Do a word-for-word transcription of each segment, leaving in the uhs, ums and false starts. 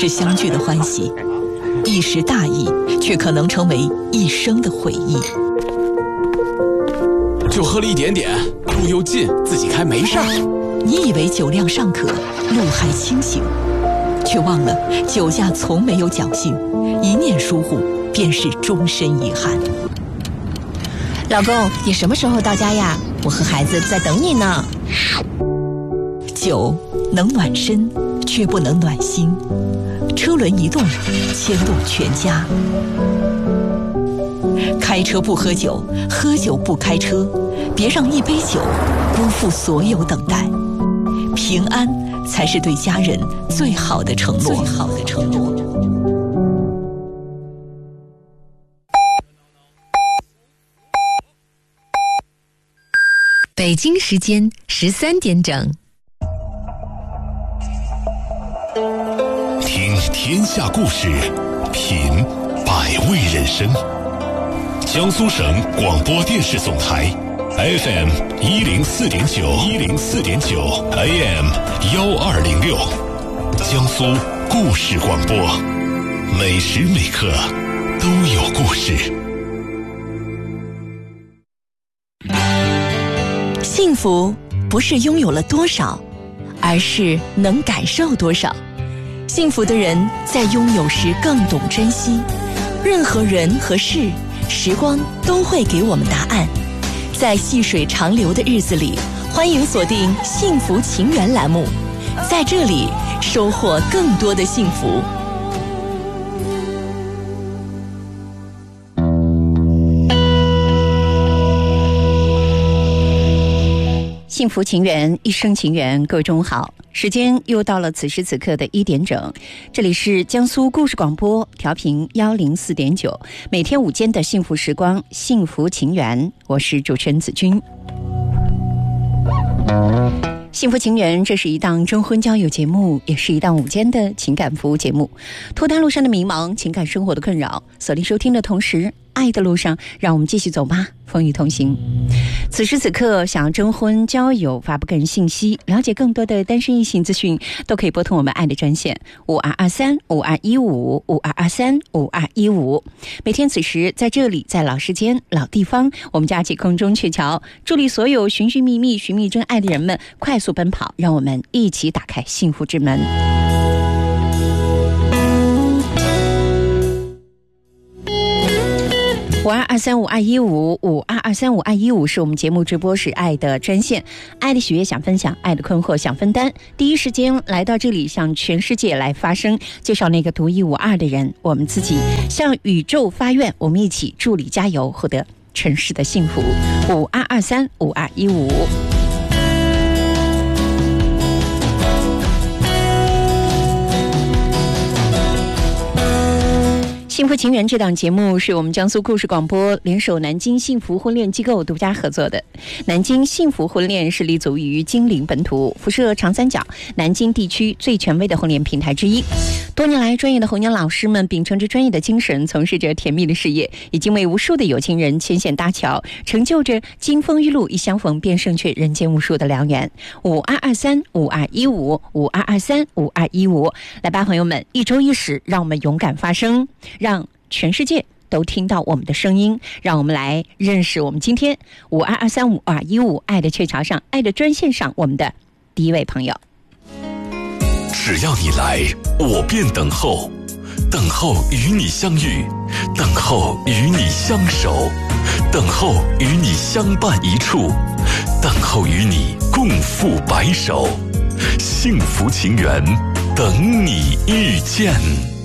是相聚的欢喜，一时大意却可能成为一生的回忆。 就喝了一点点，路又近，自己开没事儿。 你以为酒量尚可，路还清醒，却忘了酒驾从没有侥幸，一念疏忽便是终身遗憾。 老公，你什么时候到家呀？我和孩子在等你呢。 酒能暖身，却不能暖心。车轮一动，牵动全家。开车不喝酒，喝酒不开车，别让一杯酒辜负所有等待。平安才是对家人最好的承诺。最好的承诺。 北京时间十三点整。 听天下故事，品百味人生。江苏省广播电视总台 F M 一零四点九，一零四点九 A M 幺二零六，江苏故事广播，每时每刻都有故事。 幸福不是拥有了多少，而是能感受多少。幸福的人在拥有时更懂珍惜。任何人和事，时光都会给我们答案。在细水长流的日子里，欢迎锁定幸福情缘栏目，在这里收获更多的幸福。 幸福情缘，一生情缘，各位中午好，时间又到了此时此刻的一点整，这里是江苏故事广播，调频幺零四点九，每天午间的幸福时光，幸福情缘，我是主持人子君。幸福情缘，这是一档征婚交友节目，也是一档午间的情感服务节目。脱单路上的迷茫，情感生活的困扰，锁定收听的同时，爱的路上，让我们继续走吧，风雨同行。此时此刻，想要征婚交友，发布个人信息，了解更多的单身异性资讯，都可以拨通我们爱的专线五二二三五二一五五二二三五二一五。每天此时在这里，在老时间老地方，我们架起空中鹊桥，助力所有寻寻觅觅寻觅真爱的人们快速奔跑，让我们一起打开幸福之门。五二二三五二一五五二二三五二一五是我们节目直播时爱的专线，爱的喜悦想分享，爱的困惑想分担，第一时间来到这里，向全世界来发声，介绍那个独一无二的人，我们自己向宇宙发愿，我们一起助力加油，获得城市的幸福。五二二三五二一五。幸福情缘这档节目是我们江苏故事广播联手南京幸福婚恋机构独家合作的。南京幸福婚恋是立足于金陵本土，辐射长三角，南京地区最权威的婚恋平台之一。多年来，专业的红娘老师们秉承着专业的精神，从事着甜蜜的事业，已经为无数的有情人牵线搭桥，成就着金风玉露一相逢便胜却人间无数的良缘。五二二三五二一五五二二三五二一五，来吧，朋友们，一周一始，让我们勇敢发声，让全世界都听到我们的声音，让我们来认识我们今天五二二三五二一五爱的鹊桥上，爱的专线上，我们的第一位朋友。 只要你来，我便等候，等候与你相遇，等候与你相守，等候与你相伴一处，等候与你共赴白首，幸福情缘，等你遇见。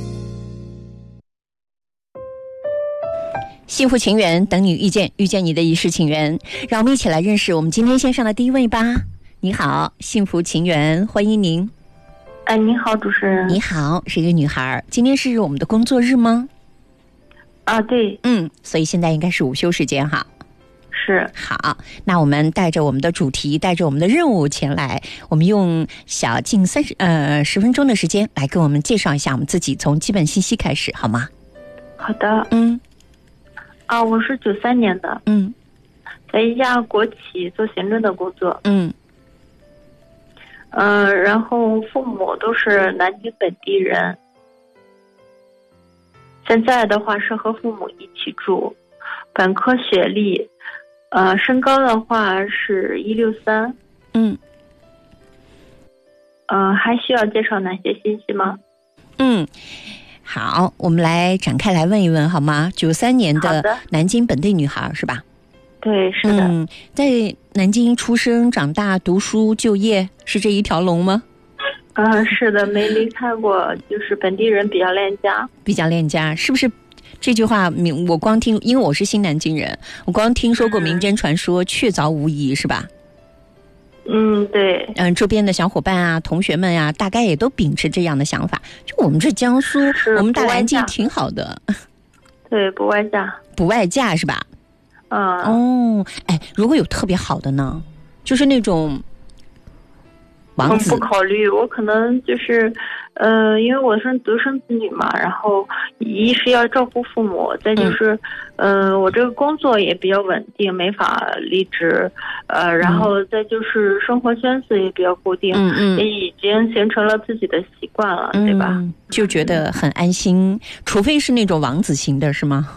幸福情缘，等你遇见，遇见你的一世情缘。让我们一起来认识我们今天线上的第一位吧。你好，幸福情缘，欢迎您。 哎，你好，主持人。 你好，是一个女孩。今天是我们的工作日吗？ 啊，对。 嗯，所以现在应该是午休时间哈。 是。 好，那我们带着我们的主题，带着我们的任务前来，我们用小近三十呃十分钟的时间来跟我们介绍一下我们自己，从基本信息开始，好吗？ 好的。 嗯。 啊，我是九三年的。 嗯。 在一家国企做行政的工作。 嗯。 嗯、呃，然后父母都是南京本地人。 现在的话是和父母一起住，本科学历，呃，身高的话是一六三。 嗯。 呃，还需要介绍哪些信息吗？ 嗯，好，我们来展开来问一问好吗？九三年的南京本地女孩是吧？ 对，是的。 嗯，在南京出生、长大、读书、就业，是这一条龙吗？ 嗯、呃，是的，没离开过，就是本地人比较恋家。 比较恋家，是不是？这句话，我光听，因为我是新南京人，我光听说过民间传说，确凿无疑，是吧？ 嗯，对， 嗯，周边的小伙伴啊、同学们啊，大概也都秉持这样的想法。就我们这江苏，我们大南京挺好的。 对，不外嫁， 不外嫁是吧？ 嗯。 哦，哎，如果有特别好的呢，就是那种王子。 嗯，不考虑，我可能就是，呃，因为我是独生子女嘛，然后一是要照顾父母，再就是，嗯、呃，我这个工作也比较稳定，没法离职，呃，然后再就是生活圈子也比较固定， 嗯嗯， 也已经形成了自己的习惯了，嗯、对吧？ 就觉得很安心，除非是那种王子型的，是吗？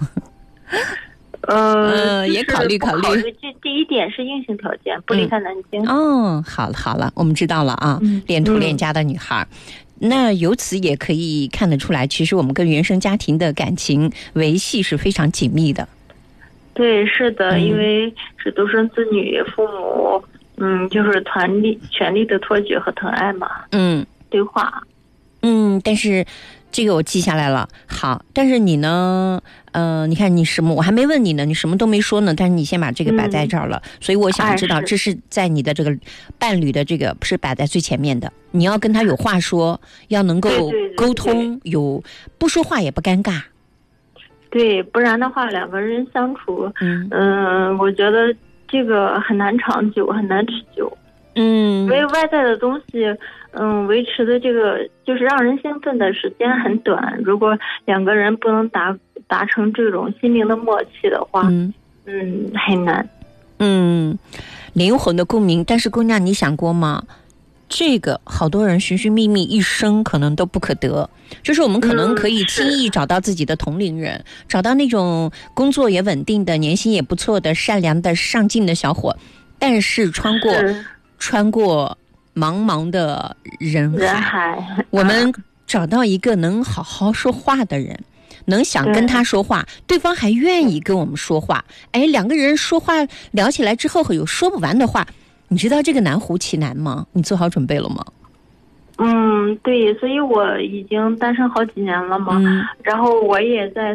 呃， 也考虑考虑。 这第一点是硬性条件，不离开南京。 嗯、哦，好了好了，我们知道了啊， 嗯、 恋土恋家的女孩。嗯、那由此也可以看得出来，其实我们跟原生家庭的感情维系是非常紧密的。 对，是的，嗯、因为是独生子女，父母嗯，就是团力全力的托举和疼爱嘛。 嗯， 对话。 嗯，但是。这个我记下来了。好，但是你呢？呃，你看你什么？我还没问你呢，你什么都没说呢。但是你先把这个摆在这儿了，嗯、所以我想知道，这是在你的这个伴侣的这个是摆在最前面的。你要跟他有话说，要能够沟通， 对对对对， 有不说话也不尴尬。 对，不然的话，两个人相处， 嗯嗯、呃，我觉得这个很难长久，很难持久。 嗯， 因为外在的东西，嗯，维持的这个就是让人兴奋的时间很短。如果两个人不能达达成这种心灵的默契的话， 嗯嗯，很难。 嗯，灵魂的共鸣。但是姑娘，你想过吗？这个好多人寻寻觅觅一生可能都不可得，就是我们可能可以轻易找到自己的同龄人，嗯、找到那种工作也稳定的、年薪也不错的、善良的、上进的小伙，但是穿过。穿过茫茫的人海， 人海我们找到一个能好好说话的人，能想跟他说话，对方还愿意跟我们说话。哎，两个人说话聊起来之后有说不完的话，你知道这个难乎其难吗？你做好准备了吗？ 嗯，对，所以我已经单身好几年了嘛， 嗯、 然后我也在